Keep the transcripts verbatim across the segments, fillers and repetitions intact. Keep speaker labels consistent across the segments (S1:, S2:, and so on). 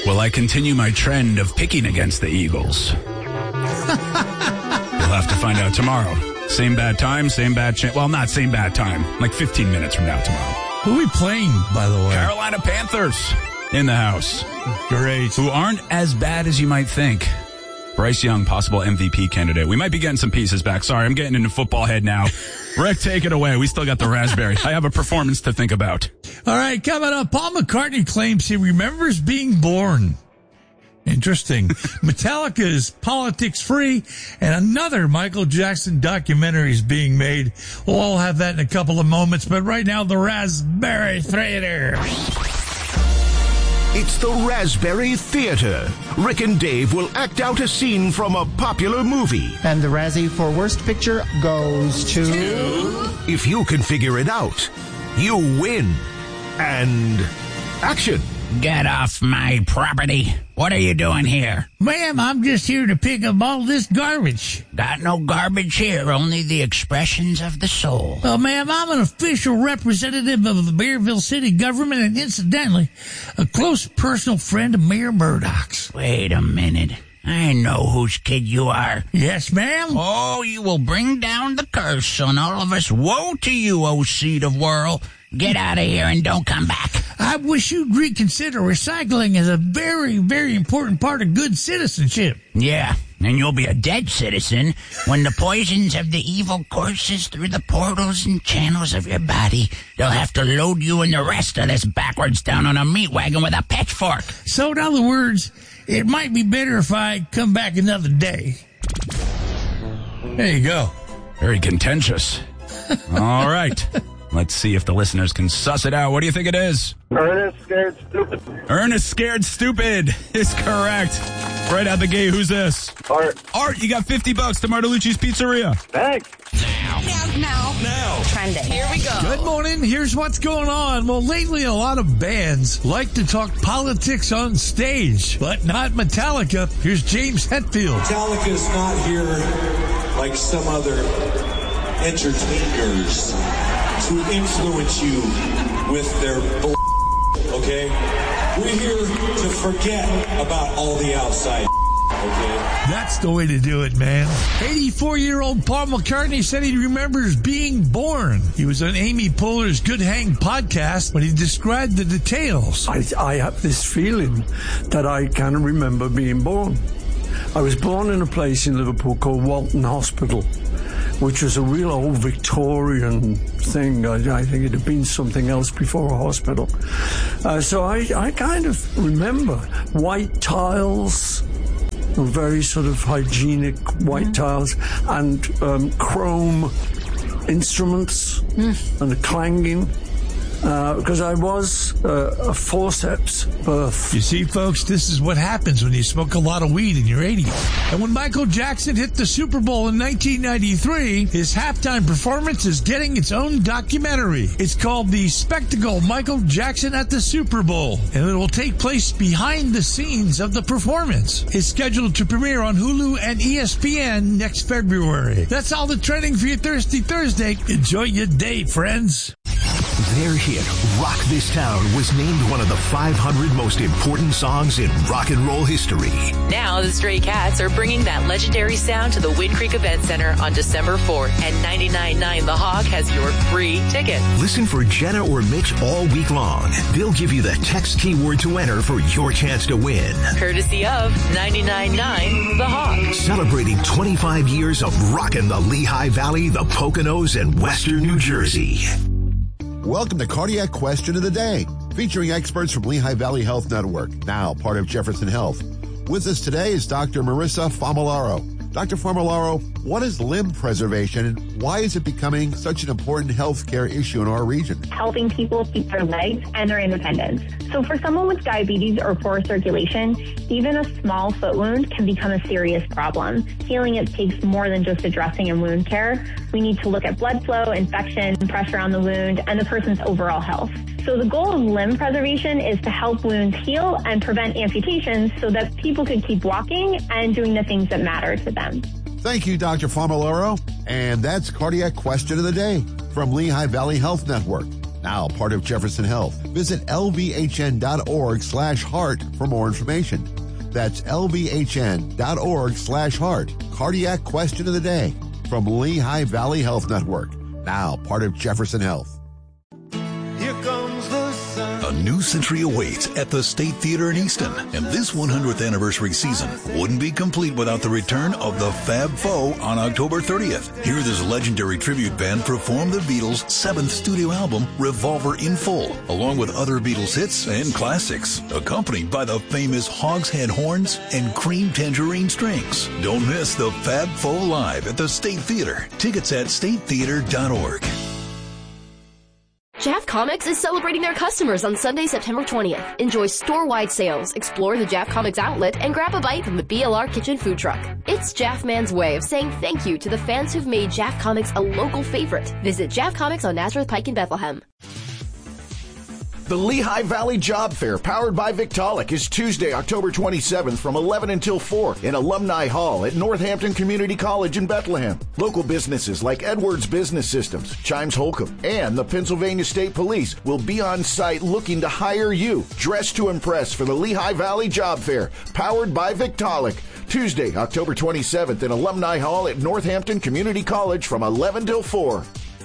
S1: Will I continue my trend of picking against the Eagles? You'll have to find out tomorrow. Same bad time, same bad chance. Well, not same bad time. Like fifteen minutes from now tomorrow.
S2: Who are we playing, by the way?
S1: Carolina Panthers in the house.
S2: Great.
S1: Who aren't as bad as you might think. Bryce Young, possible M V P candidate. We might be getting some pieces back. Sorry, I'm getting into football head now. Rick, take it away. We still got the raspberry. I have a performance to think about.
S2: All right, coming up, Paul McCartney claims he remembers being born. Interesting. Metallica is politics free, and another Michael Jackson documentary is being made. We'll all have that in a couple of moments, but right now, the Raspberry Theater.
S3: It's the Raspberry Theater. Rick and Dave will act out a scene from a popular movie.
S4: And the Razzie for Worst Picture goes to...
S3: If you can figure it out, you win. And action.
S5: Get off my property. What are you doing here?
S2: Ma'am, I'm just here to pick up all this garbage.
S5: Got no garbage here, only the expressions of the soul.
S2: Well, ma'am, I'm an official representative of the Bearville City government and, incidentally, a close personal friend of Mayor Murdoch's.
S5: Wait a minute. I know whose kid you are.
S2: Yes, ma'am.
S5: Oh, you will bring down the curse on all of us. Woe to you, O seed of Whirl. Get out of here and don't come back.
S2: I wish you'd reconsider recycling as a very, very important part of good citizenship.
S5: Yeah, and you'll be a dead citizen when the poisons of the evil courses through the portals and channels of your body. They'll have to load you and the rest of this backwards down on a meat wagon with a pitchfork.
S2: So, in other words, it might be better if I come back another day. There you go.
S1: Very contentious. All right. Let's see if the listeners can suss it out. What do you think it is?
S6: Ernest Scared Stupid.
S1: Ernest Scared Stupid is correct. Right out the gate, who's this?
S6: Art.
S1: Art, you got fifty bucks to Martolucci's Pizzeria.
S6: Thanks.
S7: Now, now, now. Trending. Here we go.
S2: Good morning. Here's what's going on. Well, lately a lot of bands like to talk politics on stage, but not Metallica. Here's James Hetfield.
S8: Metallica's not here like some other entertainers to influence you with their bull, okay? We're here to forget about all the outside, okay?
S2: That's the way to do it, man. eighty-four-year-old Paul McCartney said he remembers being born. He was on Amy Poehler's Good Hang podcast when he described the details.
S9: I, I have this feeling that I can remember being born. I was born in a place in Liverpool called Walton Hospital, which was a real old Victorian thing. I, I think it had been something else before a hospital. Uh, so I, I kind of remember white tiles, very sort of hygienic white mm. tiles, and um, chrome instruments mm. and the clanging. Because uh, I was uh, a forceps birth.
S2: You see, folks, this is what happens when you smoke a lot of weed in your eighties. And when Michael Jackson hit the Super Bowl in nineteen ninety-three, his halftime performance is getting its own documentary. It's called The Spectacle Michael Jackson at the Super Bowl, and it will take place behind the scenes of the performance. It's scheduled to premiere on Hulu and E S P N next February. That's all the trending for your Thirsty Thursday. Enjoy your day, friends.
S3: Their hit, Rock This Town, was named one of the five hundred most important songs in rock and roll history.
S10: Now the Stray Cats are bringing that legendary sound to the Wind Creek Event Center on December fourth, and ninety-nine point nine The Hog has your free ticket.
S3: Listen for Jenna or Mitch all week long. They'll give you the text keyword to enter for your chance to win.
S10: Courtesy of ninety-nine point nine The Hog.
S3: Celebrating twenty-five years of rockin' the Lehigh Valley, the Poconos, and Western New Jersey.
S11: Welcome to Cardiac Question of the Day, featuring experts from Lehigh Valley Health Network, now part of Jefferson Health. With us today is Doctor Marissa Famolaro. Doctor Famolaro, what is limb preservation and why is it becoming such an important healthcare issue in our region?
S12: Helping people keep their legs and their independence. So for someone with diabetes or poor circulation, even a small foot wound can become a serious problem. Healing it takes more than just addressing and wound care. We need to look at blood flow, infection, pressure on the wound, and the person's overall health. So the goal of limb preservation is to help wounds heal and prevent amputations so that people can keep walking and doing the things that matter to them.
S11: Thank you, Doctor Famolaro. And that's Cardiac Question of the Day from Lehigh Valley Health Network, Now part of Jefferson Health. Visit lvhn.org slash heart for more information. That's lvhn.org slash heart. Cardiac question of the day from Lehigh Valley Health Network. Now part of Jefferson Health.
S13: Here comes the sun.
S14: A new century awaits at the State Theater in Easton, and this one hundredth anniversary season wouldn't be complete without the return of the Fab Four on October thirtieth. Hear this legendary tribute band perform the Beatles' seventh studio album, Revolver in full, along with other Beatles hits and classics, accompanied by the famous Hogshead horns and cream tangerine strings. Don't miss the Fab Four live at the State Theater. Tickets at state theater dot org.
S15: Jaff Comics is celebrating their customers on Sunday, September twentieth. Enjoy store-wide sales, explore the Jaff Comics outlet, and grab a bite from the B L R Kitchen food truck. It's Jaff Man's way of saying thank you to the fans who've made Jaff Comics a local favorite. Visit Jaff Comics on Nazareth Pike in Bethlehem.
S16: The Lehigh Valley Job Fair, powered by Victaulic, is Tuesday, October twenty-seventh from eleven until four in Alumni Hall at Northampton Community College in Bethlehem. Local businesses like Edwards Business Systems, Chimes Holcomb, and the Pennsylvania State Police will be on site looking to hire you. Dress to impress for the Lehigh Valley Job Fair, powered by Victaulic. Tuesday, October twenty-seventh in Alumni Hall at Northampton Community College from eleven till four.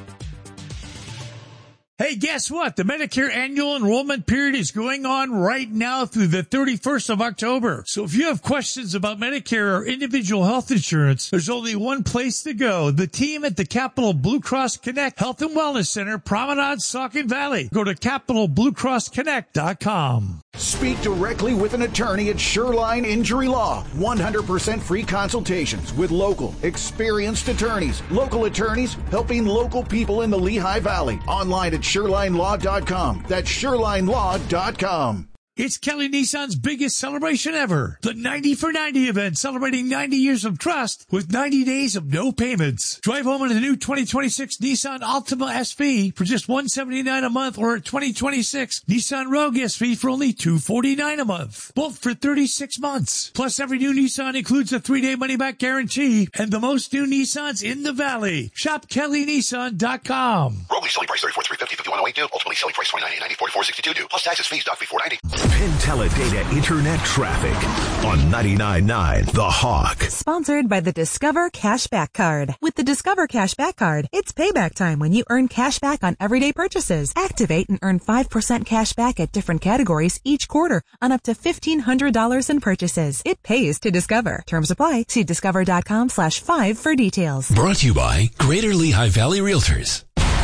S2: Hey, guess what? The Medicare annual enrollment period is going on right now through the thirty-first of October. So if you have questions about Medicare or individual health insurance, there's only one place to go. The team at the Capital Blue Cross Connect Health and Wellness Center, Promenade, Saucon Valley. Go to capital blue cross connect dot com.
S16: Speak directly with an attorney at Shoreline Injury Law. one hundred percent free consultations with local, experienced attorneys. Local attorneys helping local people in the Lehigh Valley. Online at shoreline law dot com. That's shoreline law dot com.
S2: It's Kelly Nissan's biggest celebration ever. The ninety for ninety event, celebrating ninety years of trust with ninety days of no payments. Drive home in a new twenty twenty-six Nissan Altima S V for just one hundred seventy-nine dollars a month, or a twenty twenty-six Nissan Rogue S V for only two hundred forty-nine dollars a month. Both for thirty-six months. Plus, every new Nissan includes a three-day money-back guarantee and the most new Nissans in the Valley. Shop Kelly Nissan dot com.
S17: Rogue lease selling price thirty-four thousand three hundred fifty dollars, fifty-one thousand eighty-two dollars. Ultimately selling price twenty-nine thousand eight hundred ninety-four thousand four hundred sixty-two dollars due. Plus taxes, fees, doc fee four hundred ninety dollars.
S3: Penteledata Internet Traffic on ninety-nine point nine The Hawk.
S18: Sponsored by the Discover Cashback Card. With the Discover Cashback Card, it's payback time when you earn cash back on everyday purchases. Activate and earn five percent cash back at different categories each quarter on up to fifteen hundred dollars in purchases. It pays to Discover. Terms apply. See discover dot com slash five for details.
S19: Brought to you by Greater Lehigh Valley Realtors.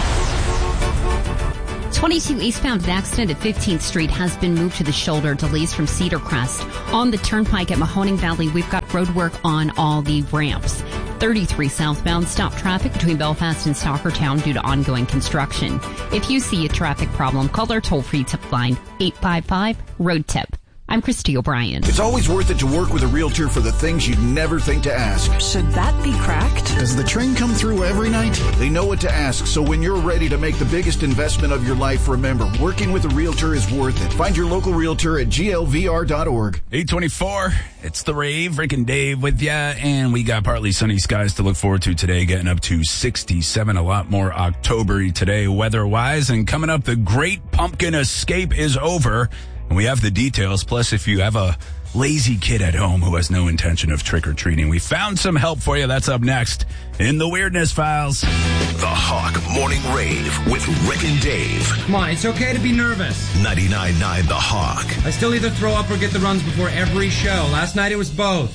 S20: twenty-two eastbound accident at fifteenth Street has been moved to the shoulder. Delays from Cedar Crest. On the turnpike at Mahoning Valley, we've got road work on all the ramps. thirty-three southbound, stop traffic between Belfast and Stockertown due to ongoing construction. If you see a traffic problem, call our toll-free tip line, eight five five, road tip. I'm Christy O'Brien.
S16: It's always worth it to work with a realtor for the things you'd never think to ask.
S21: Should that be cracked?
S16: Does the train come through every night? They know what to ask, so when you're ready to make the biggest investment of your life, remember, working with a realtor is worth it. Find your local realtor at G L V R dot org.
S1: eight twenty-four, it's the Rave, Rick and Dave with ya, and we got partly sunny skies to look forward to today, getting up to sixty-seven, a lot more October-y today weather-wise, and coming up, the Great Pumpkin Escape is over. And we have the details. Plus, if you have a lazy kid at home who has no intention of trick-or-treating, we found some help for you. That's up next in the Weirdness Files.
S3: The Hawk Morning Rave with Rick and Dave.
S22: Come on, it's okay to be nervous.
S3: ninety-nine point nine The Hawk.
S22: I still either throw up or get the runs before every show. Last night it was both.